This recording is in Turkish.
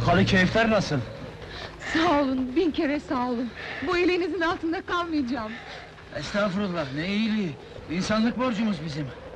Karı keyifler nasıl? Sağ olun, bin kere sağ olun. Bu iyiliğinizin altında kalmayacağım. Estağfurullah, ne iyiliği! İnsanlık borcumuz bizim.